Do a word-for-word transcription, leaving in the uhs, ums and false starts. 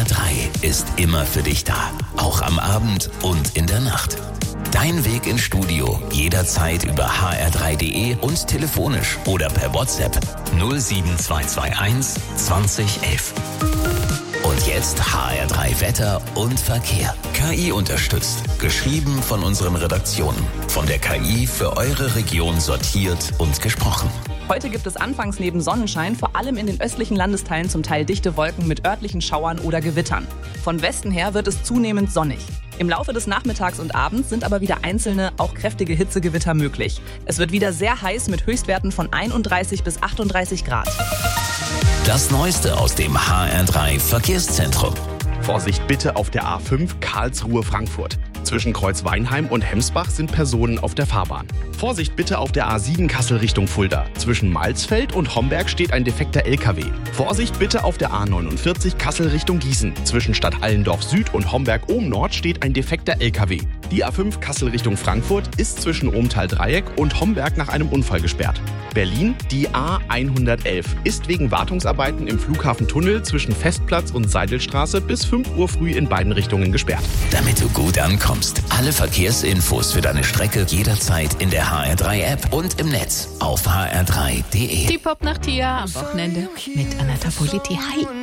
drei ist immer für dich da. Auch am Abend und in der Nacht. Dein Weg ins Studio jederzeit über h r drei punkt d e und telefonisch oder per WhatsApp null sieben zwei zwei eins zwanzig elf. Und jetzt H R drei Wetter und Verkehr. K I unterstützt. Geschrieben von unseren Redaktionen. Von der K I für eure Region sortiert und gesprochen. Heute gibt es anfangs neben Sonnenschein vor allem in den östlichen Landesteilen zum Teil dichte Wolken mit örtlichen Schauern oder Gewittern. Von Westen her wird es zunehmend sonnig. Im Laufe des Nachmittags und Abends sind aber wieder einzelne, auch kräftige Hitzegewitter möglich. Es wird wieder sehr heiß mit Höchstwerten von einunddreißig bis achtunddreißig Grad. Das Neueste aus dem H R drei Verkehrszentrum. Vorsicht bitte auf der A fünf Karlsruhe-Frankfurt. Zwischen Kreuzweinheim und Hemsbach sind Personen auf der Fahrbahn. Vorsicht bitte auf der A sieben Kassel Richtung Fulda. Zwischen Malzfeld und Homberg steht ein defekter L K W. Vorsicht bitte auf der A neunundvierzig Kassel Richtung Gießen. Zwischen Stadt Allendorf Süd und Homberg-Ohm-Nord steht ein defekter L K W. Die A fünf Kassel Richtung Frankfurt ist zwischen Ohmtal-Dreieck und Homberg nach einem Unfall gesperrt. Berlin, die A hundertelf, ist wegen Wartungsarbeiten im Flughafentunnel zwischen Festplatz und Seidelstraße bis fünf Uhr früh in beiden Richtungen gesperrt. Damit du gut ankommst. Alle Verkehrsinfos für deine Strecke jederzeit in der H R drei App und im Netz auf h r drei punkt d e. Die Pop-Nacht hier am Wochenende mit Anata Politi. Hi.